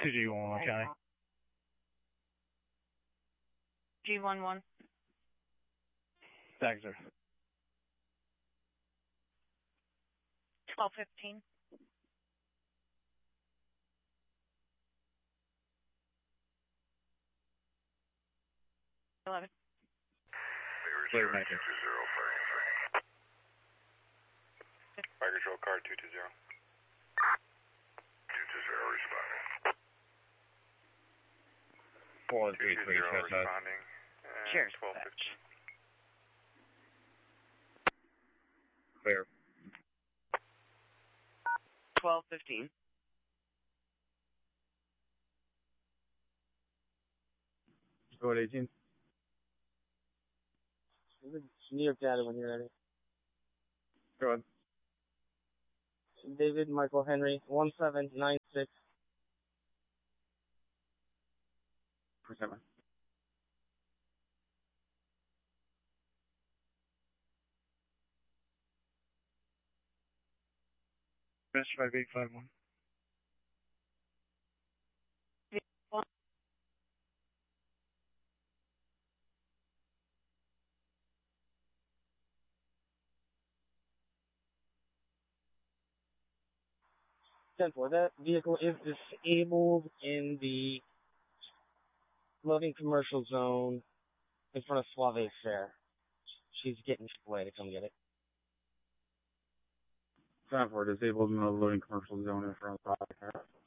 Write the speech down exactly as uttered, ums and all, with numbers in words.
two G one one County. G one one. Dexter. twelve fifteen. eleven. Clear nineteen. Fire control car two two zero. two two zero responding. four three three, responding. Cheers. twelve fifteen. Clear. twelve fifteen. Code eighteen. New York data when you're ready. Go ahead. David Michael Henry, one seven nine six. Percent. Rest five eight five one. ten four, that vehicle is disabled in the loading commercial zone in front of Suave Fair. She's getting away to come get it. ten four, disabled in the loading commercial zone in front of the product.